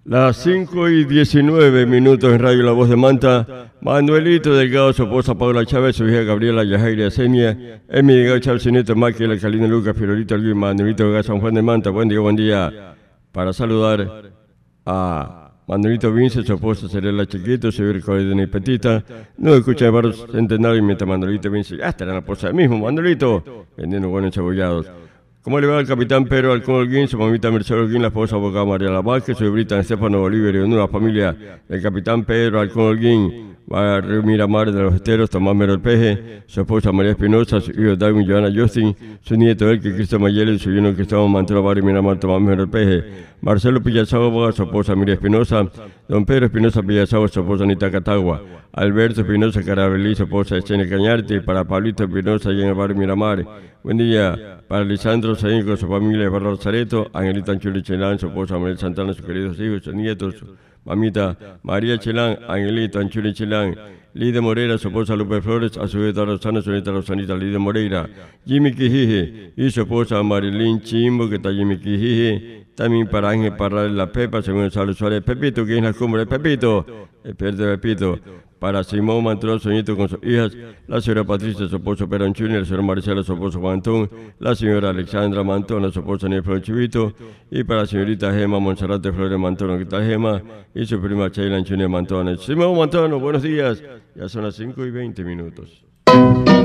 Las 5:19 en Radio La Voz de Manta. Manuelito Delgado, su esposa Paula Chávez, su hija Gabriela Yajaira Senia, Emi Delgado Chávez, su nieto Maki, la Calina Lucas, Fiorito Alguín, Manuelito Delgado San Juan de Manta. Buen día. Para saludar a Manuelito Vince, su esposa Cerela Chiquito, su hija de Petita. No escucha varios centenarios mientras Manuelito Vince ya estará en la posa del mismo. Manuelito, vendiendo buenos cebollados. ¿Cómo le va al capitán Pedro Alcón Holguín, su mamita Mercedes Holguín, la esposa abogada María Vázquez, su hebrita Estefano Bolívar y una familia del capitán Pedro Alcón Holguín, Río Miramar de los Esteros, Tomás Mero el Peje, su esposa María Espinosa, su hijo Darwin Joana Justin, su nieto Elke Cristo Mayele, su yerno Cristóbal Mantero Barrio Miramar, Tomás Mero el Peje, Marcelo Pillazao, su esposa María Espinosa, don Pedro Espinosa Pillazao, su esposa Anita Catagua, Alberto Espinosa Carabelí, su esposa Echene Cañarte, para Pablito Espinosa y en el barrio Miramar. Buen día para Lisandro Saín con su familia de Barrio Zareto, Angelita Anchuli Chelán, su esposa Manuel Santana, sus queridos hijos, sus nietos, su mamita María Chelán, Angelito Anchuli Chelán, Lide Moreira, su esposa Lupe Flores, a su hija Rosana, su nieta Rosanita Lide Moreira, Jimmy Quijije y su esposa Marilyn Chimbo, que está Jimmy Quijije, también para Ángel Parral La Pepa, según González Suárez, Pepito, que es la cumbre, Pepito, Pepito. Para Simón Mantrón, su nieto con sus hijas, la señora Patricia, su esposo Perón Junior, la señora Maricela, su esposo Juan Antón, la señora Alexandra Mantón, su esposo Daniel Flor Chivito, y para la señorita Gema Monserrate Flores Mantón, que está Gema, y su prima Sheila Anchuni Mantón. Simón Mantón, buenos días, ya son las 5:20.